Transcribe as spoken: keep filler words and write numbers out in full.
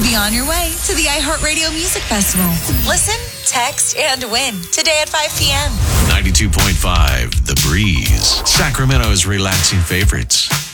be on your way to the iHeartRadio Music Festival. Listen, text, and win today at five p.m. ninety-two point five The Breeze. Sacramento's relaxing favorites.